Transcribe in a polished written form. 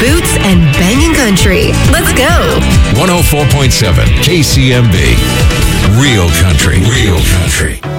boots, and banging country. Let's go. 104.7 KCMB. Real country. Real country.